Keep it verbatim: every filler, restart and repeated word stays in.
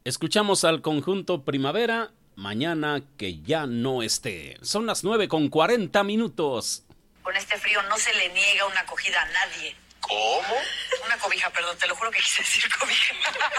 Escuchamos al conjunto Primavera, Mañana que ya no esté. Son las nueve con cuarenta minutos. Con este frío no se le niega una acogida a nadie. ¿Cómo? Una cobija, perdón, te lo juro que quise decir cobija.